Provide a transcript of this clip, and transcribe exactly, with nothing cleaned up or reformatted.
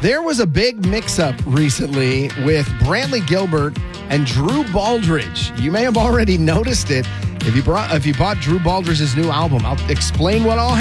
There was a big mix-up recently with Brantley Gilbert and Drew Baldridge. You may have already noticed it. If you brought, if you bought Drew Baldridge's new album, I'll explain what all